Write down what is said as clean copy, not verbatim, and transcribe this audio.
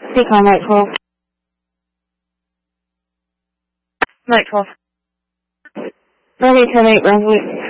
Speak on Mike 12. Mike 12. 30 to 8 Brunswick.